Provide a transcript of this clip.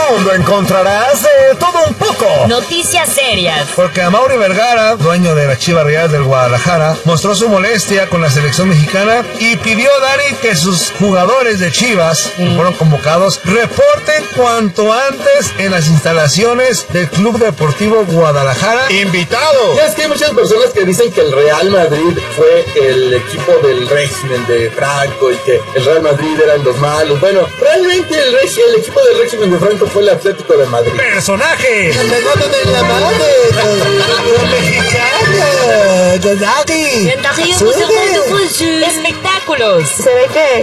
mundo encontrarás de todo un poco. Noticias serias. Porque Amaury Vergara, dueño de la Chivas Rayadas del Guadalajara, mostró su molestia con la selección mexicana y pidió a Dari que sus jugadores de Chivas, que fueron convocados, reporten cuanto antes en las instalaciones del Club Deportivo Guadalajara. ¡Invitado! Ya es que hay muchas personas que dicen que el Real Madrid fue el equipo del régimen de Franco y que el Real Madrid eran los malos. Bueno, realmente el equipo del régimen de Franco fue el Atlético de Madrid. ¡Personaje! Espectáculos. Se ve que